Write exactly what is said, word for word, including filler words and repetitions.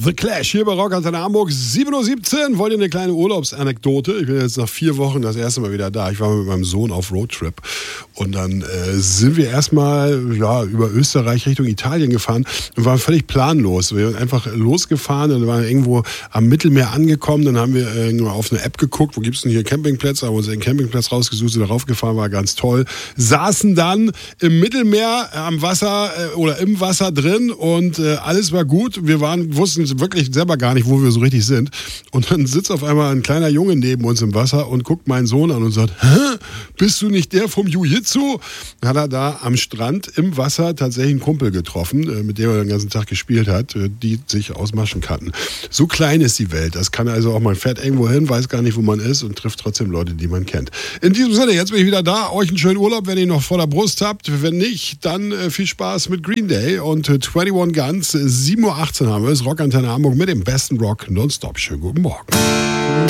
The Clash hier bei Rock Antenne Hamburg, sieben Uhr siebzehn. Wollt ihr eine kleine Urlaubsanekdote? Ich bin jetzt nach vier Wochen das erste Mal wieder da. Ich war mit meinem Sohn auf Roadtrip und dann äh, sind wir erstmal ja, über Österreich Richtung Italien gefahren und waren völlig planlos. Wir sind einfach losgefahren und waren irgendwo am Mittelmeer angekommen. Dann haben wir äh, auf eine App geguckt, wo gibt es denn hier Campingplätze? Haben uns einen Campingplatz rausgesucht, sind darauf gefahren, war ganz toll. Saßen dann im Mittelmeer äh, am Wasser äh, oder im Wasser drin und äh, alles war gut. Wir waren, wussten wirklich selber gar nicht, wo wir so richtig sind. Und dann sitzt auf einmal ein kleiner Junge neben uns im Wasser und guckt meinen Sohn an und sagt, hä, bist du nicht der vom Jiu-Jitsu? Dann hat er da am Strand im Wasser tatsächlich einen Kumpel getroffen, mit dem er den ganzen Tag gespielt hat, die sich aus Maschen kannten. So klein ist die Welt. Das kann also auch, man fährt irgendwo hin, weiß gar nicht, wo man ist und trifft trotzdem Leute, die man kennt. In diesem Sinne, jetzt bin ich wieder da. Euch einen schönen Urlaub, wenn ihr noch vor der Brust habt. Wenn nicht, dann äh, viel Spaß mit Green Day und äh, einundzwanzig Guns. sieben Uhr achtzehn haben wir es. Rock Antenne Hamburg mit dem besten Rock nonstop. Schönen guten Morgen.